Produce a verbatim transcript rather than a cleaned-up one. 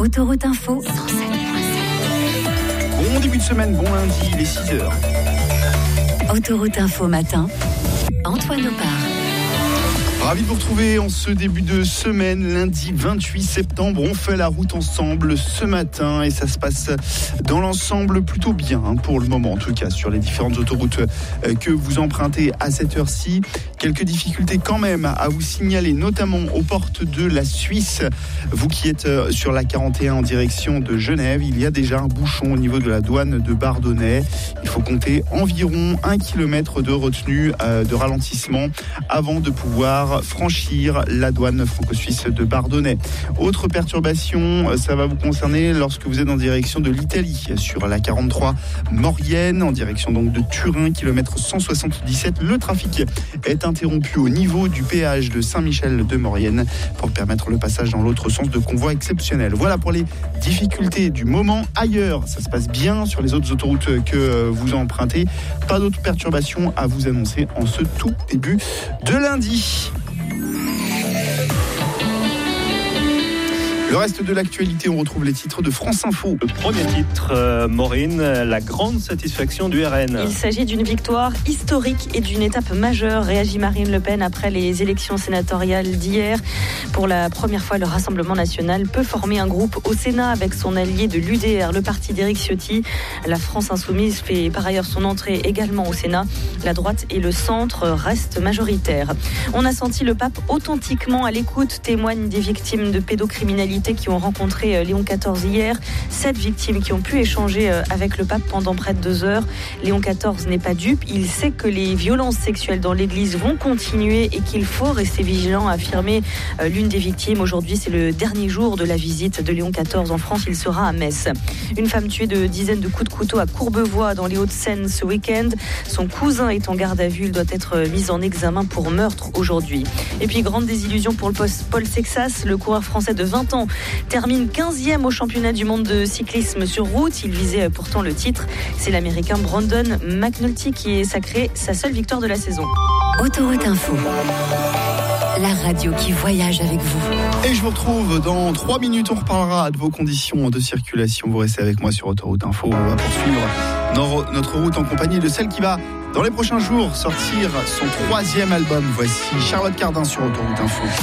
Autoroute Info cent sept point sept. Bon début de semaine, bon lundi, il est six heures. Autoroute Info matin, Antoine Opar. Ravi de vous retrouver en ce début de semaine, lundi vingt-huit septembre. On fait la route ensemble ce matin et ça se passe dans l'ensemble plutôt bien, hein, pour le moment en tout cas, sur les différentes autoroutes que vous empruntez à cette heure-ci. Quelques difficultés quand même à vous signaler, notamment aux portes de la Suisse. Vous qui êtes sur la quarante et un en direction de Genève, il y a déjà un bouchon au niveau de la douane de Bardonnay. Il faut compter environ un kilomètre de retenue, euh, de ralentissement avant de pouvoir franchir la douane franco-suisse de Bardonnay. Autre perturbation, ça va vous concerner lorsque vous êtes en direction de l'Italie, sur la quarante-trois Maurienne, en direction donc de Turin, kilomètre cent soixante-dix-sept. Le trafic est interrompu au niveau du péage de Saint-Michel de Maurienne pour permettre le passage dans l'autre sens de convois exceptionnels. Voilà pour les difficultés du moment. Ailleurs, ça se passe bien sur les autres autoroutes que vous empruntez. Pas d'autres perturbations à vous annoncer en ce tout début de lundi. Le reste de l'actualité, on retrouve les titres de France Info. Le premier titre, euh, Maureen, la grande satisfaction du R N. Il s'agit d'une victoire historique et d'une étape majeure, réagit Marine Le Pen après les élections sénatoriales d'hier. Pour la première fois, le Rassemblement national peut former un groupe au Sénat avec son allié de l'U D R, le parti d'Éric Ciotti. La France insoumise fait par ailleurs son entrée également au Sénat. La droite et le centre restent majoritaires. On a senti le pape authentiquement à l'écoute, témoignent des victimes de pédocriminalité qui ont rencontré Léon quatorze hier. Sept victimes qui ont pu échanger avec le pape pendant près de deux heures. Léon quatorze n'est pas dupe. Il sait que les violences sexuelles dans l'église vont continuer et qu'il faut rester vigilant, a affirmé l'une des victimes. Aujourd'hui, c'est le dernier jour de la visite de Léon quatorze en France. Il sera à Metz. Une femme tuée de dizaines de coups de couteau à Courbevoie dans les Hauts-de-Seine ce week-end. Son cousin est en garde à vue. Il doit être mis en examen pour meurtre aujourd'hui. Et puis, grande désillusion pour le Paul Sexas. Le coureur français de vingt ans termine quinzième au championnat du monde de cyclisme sur route. Il visait pourtant le titre. C'est l'Américain Brandon McNulty qui est sacré sa seule victoire de la saison. Autoroute Info, la radio qui voyage avec vous. Et je vous retrouve dans trois minutes. On reparlera de vos conditions de circulation. Vous restez avec moi sur Autoroute Info. On va poursuivre notre route en compagnie de celle qui va, dans les prochains jours, sortir son troisième album. Voici Charlotte Cardin sur Autoroute Info.